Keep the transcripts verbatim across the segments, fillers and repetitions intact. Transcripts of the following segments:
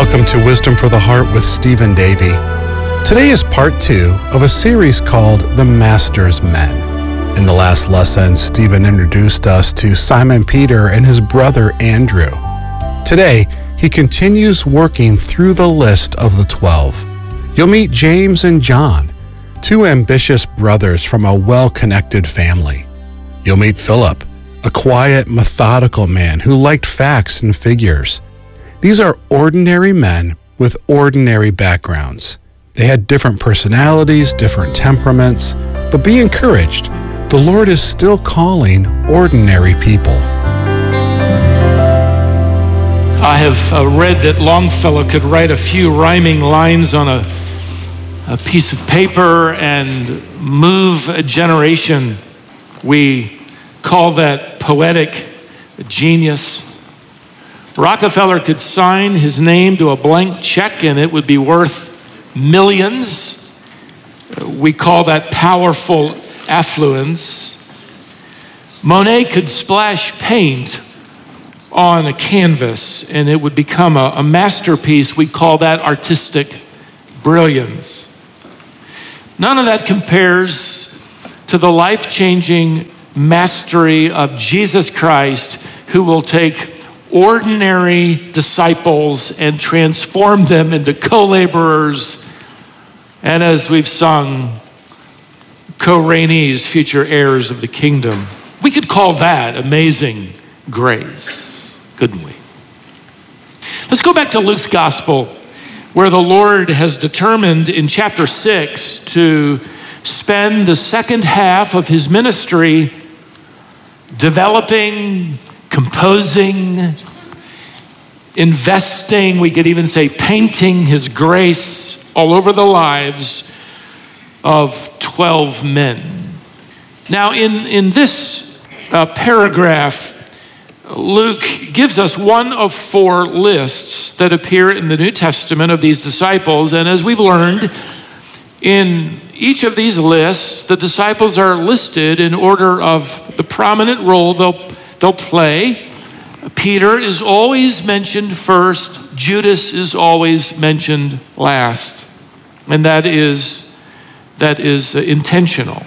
Welcome to Wisdom for the Heart with Stephen Davey. Today is part two of a series called The Master's Men. In the last lesson, Stephen introduced us to Simon Peter and his brother Andrew. Today, he continues working through the list of the twelve. You'll meet James and John, two ambitious brothers from a well-connected family. You'll meet Philip, a quiet, methodical man who liked facts and figures. These are ordinary men with ordinary backgrounds. They had different personalities, different temperaments, but be encouraged. The Lord is still calling ordinary people. I have uh, read that Longfellow could write a few rhyming lines on a, a piece of paper and move a generation. We call that poetic genius. Rockefeller could sign his name to a blank check and it would be worth millions. We call that powerful affluence. Monet could splash paint on a canvas and it would become a, a masterpiece. We call that artistic brilliance. None of that compares to the life-changing mastery of Jesus Christ, who will take ordinary disciples and transform them into co-laborers, and as we've sung, co-reignees, future heirs of the kingdom. We could call that amazing grace, couldn't we? Let's go back to Luke's gospel, where the Lord has determined in chapter six to spend the second half of his ministry developing, composing, investing, we could even say painting his grace all over the lives of twelve men. Now, in, in this uh, paragraph, Luke gives us one of four lists that appear in the New Testament of these disciples. And as we've learned, in each of these lists, the disciples are listed in order of the prominent role they'll, they'll play. Peter is always mentioned first. Judas is always mentioned last. And that is, that is intentional.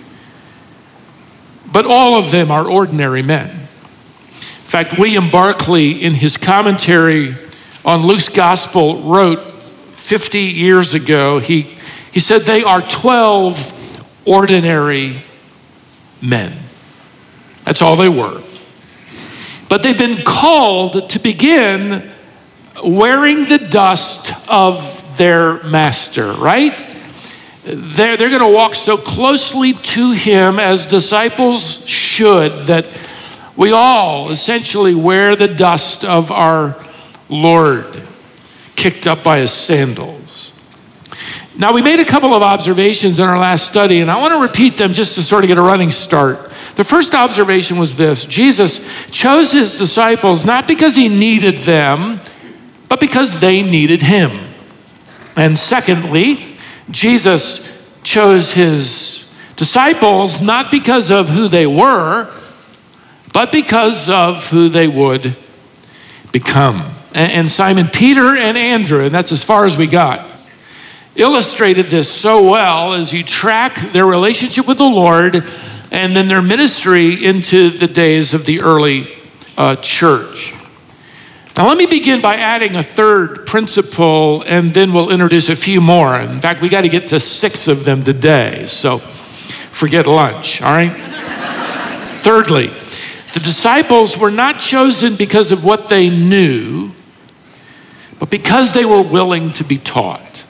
But all of them are ordinary men. In fact, William Barclay, in his commentary on Luke's gospel, wrote fifty years ago, he, he said they are twelve ordinary men. That's all they were. But they've been called to begin wearing the dust of their master, right? They're, they're going to walk so closely to him as disciples should, that we all essentially wear the dust of our Lord, kicked up by his sandals. Now, we made a couple of observations in our last study, and I want to repeat them just to sort of get a running start. The first observation was this: Jesus chose his disciples not because he needed them, but because they needed him. And secondly, Jesus chose his disciples not because of who they were, but because of who they would become. And Simon Peter and Andrew, and that's as far as we got, illustrated this so well as you track their relationship with the Lord and then their ministry into the days of the early uh, church. Now let me begin by adding a third principle, and then we'll introduce a few more. In fact, we got to get to six of them today, so forget lunch, all right? Thirdly, the disciples were not chosen because of what they knew, but because they were willing to be taught.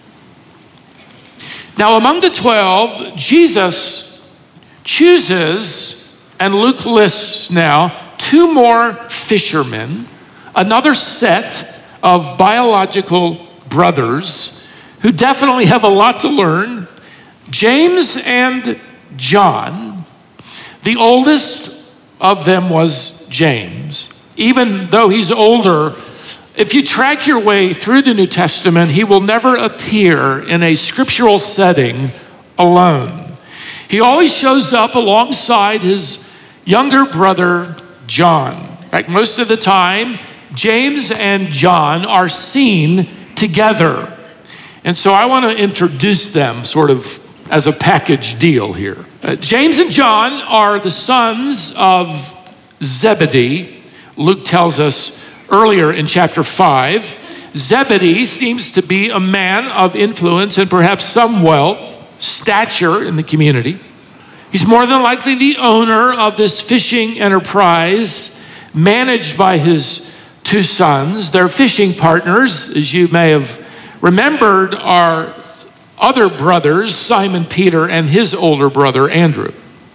Now, among the twelve, Jesus chooses, and Luke lists now, two more fishermen, another set of biological brothers who definitely have a lot to learn, James and John. The oldest of them was James. Even though he's older, if you track your way through the New Testament, he will never appear in a scriptural setting alone. He always shows up alongside his younger brother, John. In fact, most of the time, James and John are seen together. And so I want to introduce them sort of as a package deal here. Uh, James and John are the sons of Zebedee. Luke tells us earlier in chapter five, Zebedee seems to be a man of influence and perhaps some wealth, stature in the community. He's more than likely the owner of this fishing enterprise managed by his two sons. Their fishing partners, as you may have remembered, are other brothers, Simon Peter and his older brother, Andrew.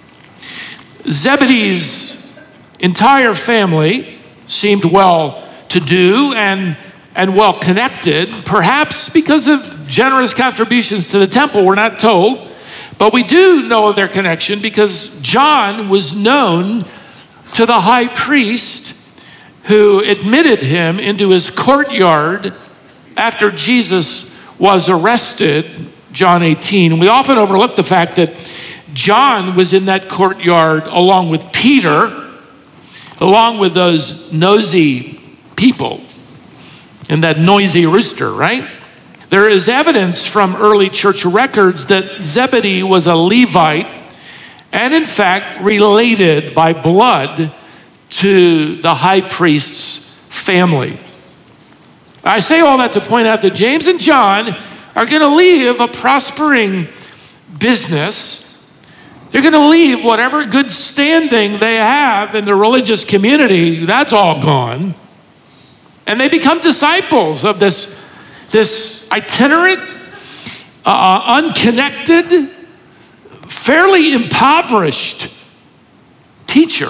Zebedee's entire family seemed well to do and, and well connected, perhaps because of generous contributions to the temple, we're not told. But we do know of their connection because John was known to the high priest who admitted him into his courtyard after Jesus was arrested, John eighteen. We often overlook the fact that John was in that courtyard along with Peter, along with those nosy people and that noisy rooster, right? There is evidence from early church records that Zebedee was a Levite and in fact related by blood to the high priest's family. I say all that to point out that James and John are going to leave a prospering business. They're going to leave whatever good standing they have in the religious community. That's all gone. And they become disciples of this, this itinerant, uh, unconnected, fairly impoverished teacher.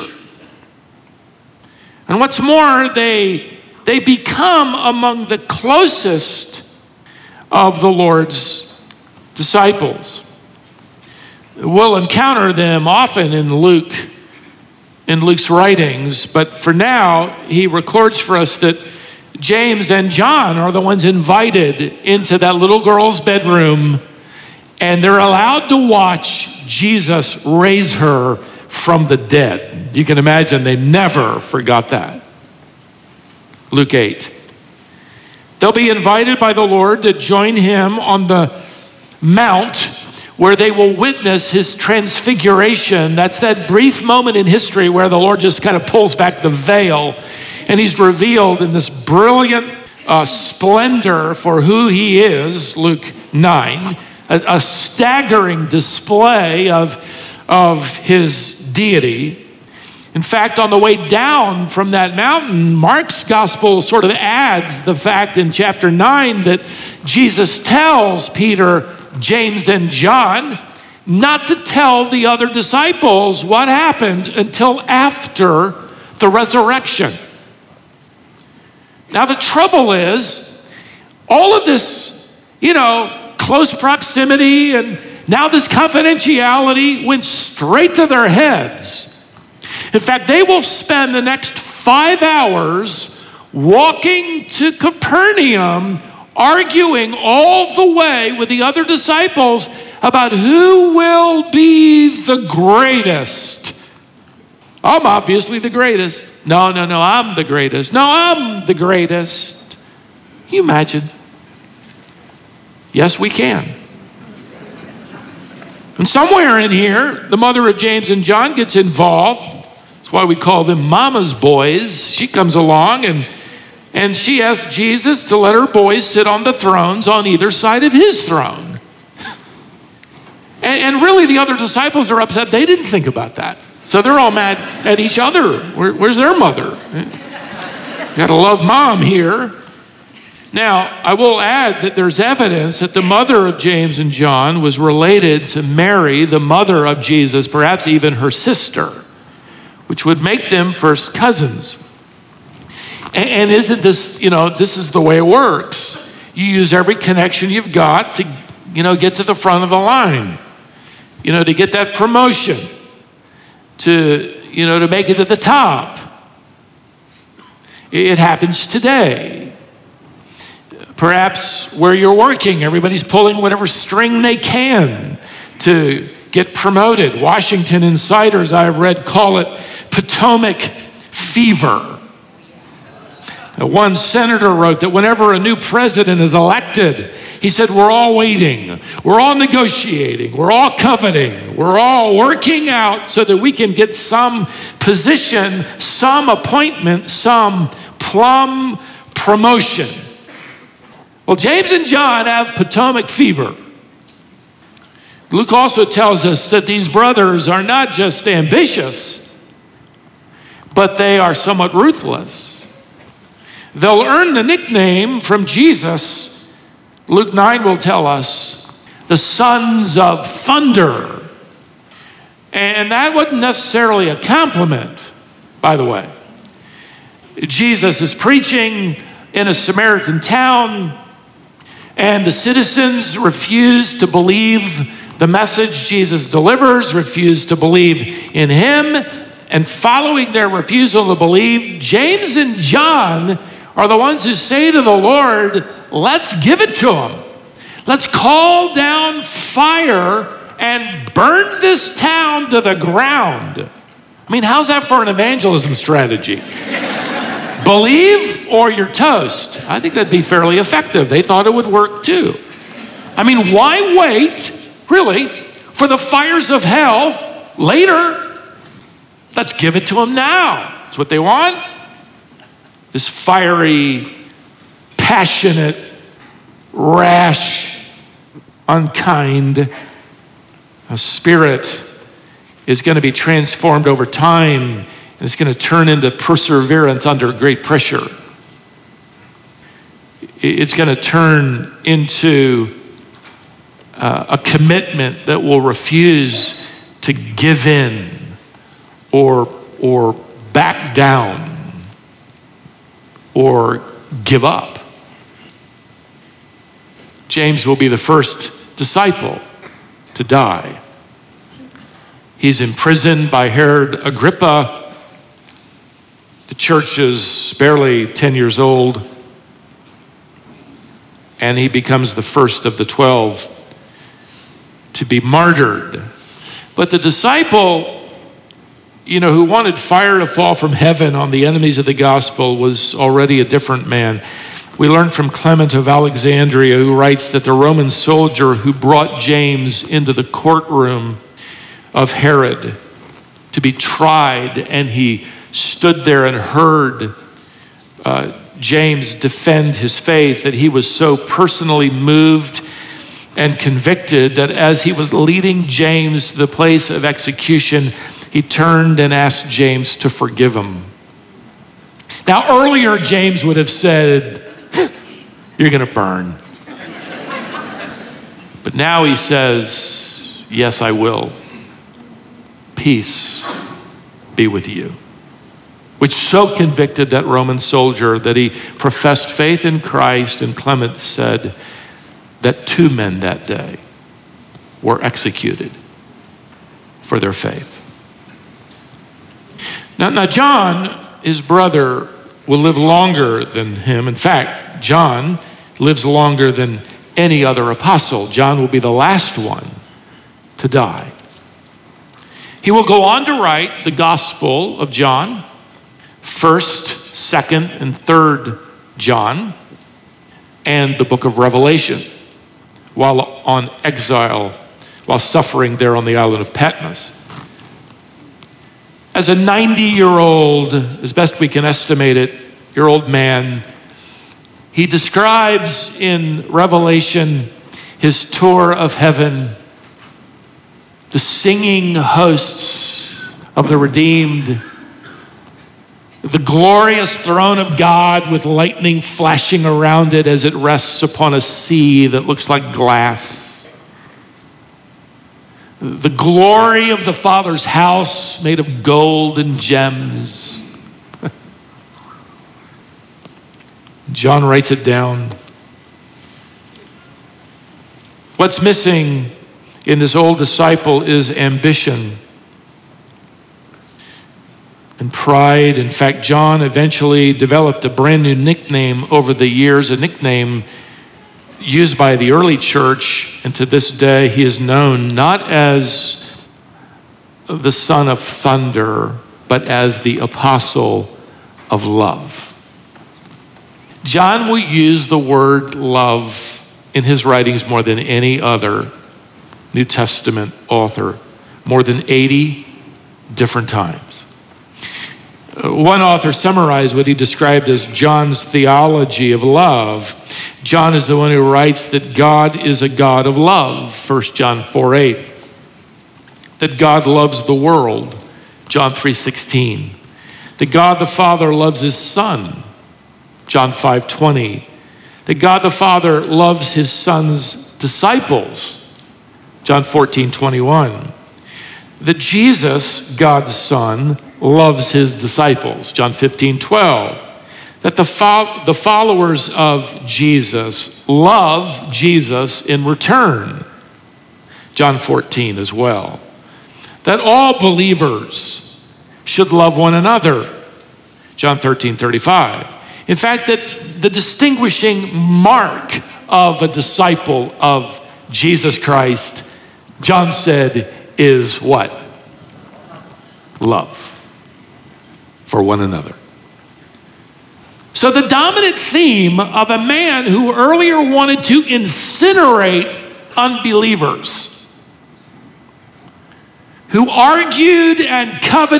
And what's more, they, they become among the closest of the Lord's disciples. We'll encounter them often in Luke, in Luke's writings, but for now, he records for us that James and John are the ones invited into that little girl's bedroom, and they're allowed to watch Jesus raise her from the dead. You can imagine they never forgot that. Luke eight. They'll be invited by the Lord to join him on the mount where they will witness his transfiguration. That's that brief moment in history where the Lord just kind of pulls back the veil and he's revealed in this brilliant uh, splendor for who he is, Luke nine, a, a staggering display of, of his deity. In fact, on the way down from that mountain, Mark's gospel sort of adds the fact in chapter nine that Jesus tells Peter, James, and John not to tell the other disciples what happened until after the resurrection. Now, the trouble is, all of this, you know, close proximity and now this confidentiality went straight to their heads. In fact, they will spend the next five hours walking to Capernaum, arguing all the way with the other disciples about who will be the greatest. I'm obviously the greatest. No, no, no, I'm the greatest. No, I'm the greatest. Can you imagine? Yes, we can. And somewhere in here, the mother of James and John gets involved. That's why we call them mama's boys. She comes along and, and she asks Jesus to let her boys sit on the thrones on either side of his throne. And, and really the other disciples are upset. They didn't think about that. So they're all mad at each other. Where, where's their mother? Gotta love mom here. Now, I will add that there's evidence that the mother of James and John was related to Mary, the mother of Jesus, perhaps even her sister, which would make them first cousins. And, and isn't this, you know, this is the way it works. You use every connection you've got to, you know, get to the front of the line, you know, to get that promotion, to, you know, to make it to the top. It happens today. Perhaps where you're working, everybody's pulling whatever string they can to get promoted. Washington insiders, I have read, call it Potomac fever. One senator wrote that whenever a new president is elected, he said, we're all waiting, we're all negotiating, we're all coveting, we're all working out so that we can get some position, some appointment, some plum promotion. Well, James and John have Potomac fever. Luke also tells us that these brothers are not just ambitious, but they are somewhat ruthless. They'll earn the nickname from Jesus, Luke nine will tell us, the sons of thunder. And that wasn't necessarily a compliment, by the way. Jesus is preaching in a Samaritan town, and the citizens refuse to believe the message Jesus delivers, refuse to believe in him, and following their refusal to believe, James and John are the ones who say to the Lord, let's give it to him. Let's call down fire and burn this town to the ground. I mean, how's that for an evangelism strategy? Believe or you're toast. I think that'd be fairly effective. They thought it would work too. I mean, why wait, really, for the fires of hell later? Let's give it to them now. That's what they want. This fiery, passionate, rash, unkind a spirit is going to be transformed over time, and it's going to turn into perseverance under great pressure. It's going to turn into uh, a commitment that will refuse to give in or, or back down or give up. James will be the first disciple to die. He's imprisoned by Herod Agrippa. The church is barely ten years old, and he becomes the first of the twelve to be martyred. But the disciple, you know, who wanted fire to fall from heaven on the enemies of the gospel was already a different man. We learn from Clement of Alexandria, who writes that the Roman soldier who brought James into the courtroom of Herod to be tried, and he stood there and heard uh, James defend his faith, that he was so personally moved and convicted that as he was leading James to the place of execution, he turned and asked James to forgive him. Now, earlier, James would have said, you're going to burn. But now he says, yes, I will. Peace be with you. Which so convicted that Roman soldier that he professed faith in Christ, and Clement said that two men that day were executed for their faith. Now, now, John, his brother, will live longer than him. In fact, John lives longer than any other apostle. John will be the last one to die. He will go on to write the Gospel of John, first, second, and third John, and the book of Revelation, while on exile, while suffering there on the island of Patmos. As a ninety-year-old, as best we can estimate it, year old man, he describes in Revelation his tour of heaven, the singing hosts of the redeemed, the glorious throne of God with lightning flashing around it as it rests upon a sea that looks like glass. The glory of the Father's house made of gold and gems. John writes it down. What's missing in this old disciple is ambition and pride. In fact, John eventually developed a brand new nickname over the years, a nickname used by the early church, and to this day he is known not as the son of thunder, but as the apostle of love. John will use the word love in his writings more than any other New Testament author, more than eighty different times. One author summarized what he described as John's theology of love. John is the one who writes that God is a God of love, First John four eight. That God loves the world, John three sixteen. That God the Father loves his Son, John five twenty. That God the Father loves his Son's disciples, John fourteen twenty-one. That Jesus, God's Son, loves his disciples, John fifteen twelve. That the, fo- the followers of Jesus love Jesus in return, John fourteen as well. That all believers should love one another, John thirteen thirty-five. In fact, that the distinguishing mark of a disciple of Jesus Christ, John said, is what? Love for one another. So the dominant theme of a man who earlier wanted to incinerate unbelievers, who argued and coveted